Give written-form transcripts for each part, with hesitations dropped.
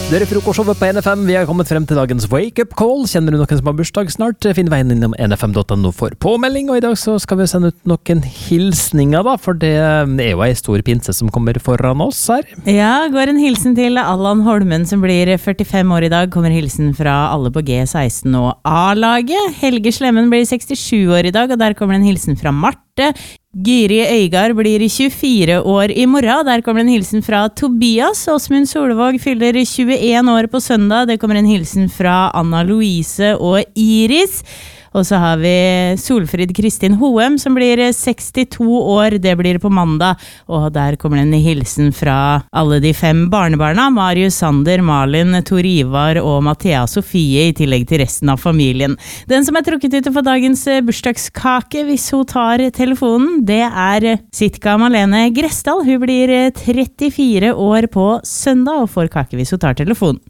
Dere frokostshowet på NFM, vi har kommet frem til dagens wake-up call. Kjenner du noen som har bursdag snart? Finn veien innom nfm.no for påmelding, og i dag så skal vi sende ut noen hilsninger da, for det er jo en stor pinse som kommer foran oss her. Ja, går en hilsen til Allan Holmen som blir 45 år i dag, kommer hilsen fra alle på G16 og A-laget. Helge Slemmen blir 67 år i dag, og der kommer en hilsen fra Marte. Gyri Øygard blir 24 år i morgen. Der kommer en hilsen fra Tobias. Åsmund Solvåg fyller 21 år på søndag. Det kommer en hilsen fra Anna Louise og Iris. Og så har vi Solfrid Kristin Hoem som blir 62 år. Det blir på mandag. Og der kommer en hilsen fra alle de 5 barnebarna. Marius Sander, Malin, Tor Ivar og Mathea Sofie, i tillegg til resten av familien. Den som er trukket ut for dagens bursdagskake, hvis hun tar telefonen, det er Sitka Malene Gressdal. Hun blir 34 år på søndag og får kake hvis hun tar telefonen.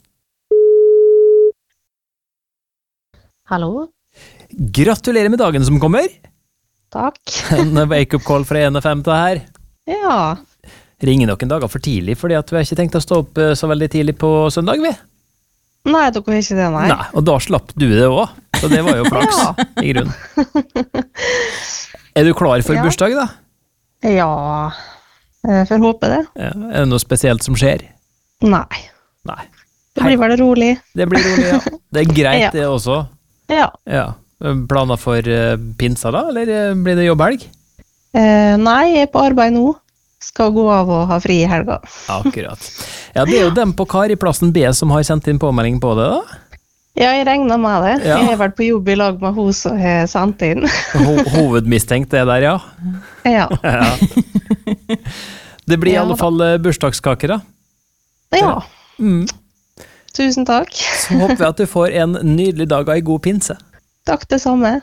Hallo? Gratulerer med dagen som kommer. Takk. En wake-up call fra NFM til her. Ja. Ringer noen dager for tidlig, fordi at vi har ikke tenkt å stå opp så veldig tidlig på søndag, vi. Nei, dere har ikke det, nei. Nei, og da slapp du det også, så det var jo flaks, i grunnen. Er du klar for bursdag, da? Ja, jeg får håpe det. Ja, er det noe spesielt som skjer? Nei. Nei. Det blir bare rolig. Det blir rolig, ja. Det er greit det også. Ja. Ja. Planer for pinsa da, eller blir det jobbhelg? Nei, jeg er på arbeid nå. Skal gå av og ha fri i helga. Akkurat. Ja, det er jo dem på Kariplassen B som har sendt inn påmelding på det da. Ja, jeg regner med det. Ja. Jeg har vært på jobb i lag med hun som har sendt inn. Hovedmistenkt det der, ja. Ja. Ja. Det blir i alle fall bursdagskake da. Ja. Tusen takk. Så håper vi at du får en nydelig dag av en god pinse. Takk det samme.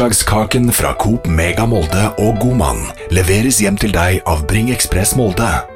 Bursdagskaken fra Coop Mega Molde og Godmann leveres hjem til deg av Bring Express Molde.